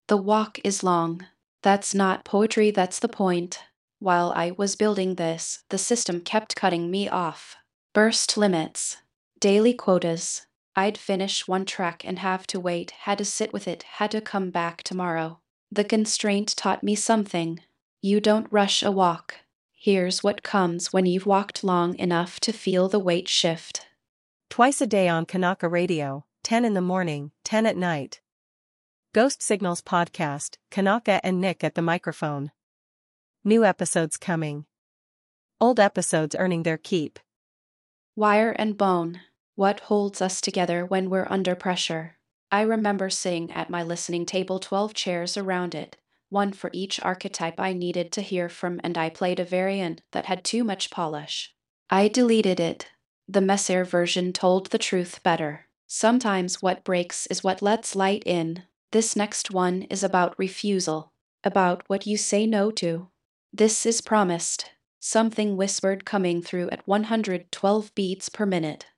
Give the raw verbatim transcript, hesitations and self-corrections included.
The walk is long. That's not poetry, that's the point. While I was building this, the system kept cutting me off. Burst limits. Daily quotas. I'd finish one track and have to wait, had to sit with it, had to come back tomorrow. The constraint taught me something. You don't rush a walk. Here's what comes when you've walked long enough to feel the weight shift. Twice a day on Kanaka Radio, ten in the morning, ten at night. Ghost Signals Podcast, Kanaka and Nick at the microphone. New episodes coming. Old episodes earning their keep. Wire and bone. What holds us together when we're under pressure? I remember sitting at my listening table, twelve chairs around it, one for each archetype I needed to hear from, and I played a variant that had too much polish. I deleted it. The messier version told the truth better. Sometimes what breaks is what lets light in. This next one is about refusal, about what you say no to. This is promised. Something whispered coming through at one hundred twelve beats per minute.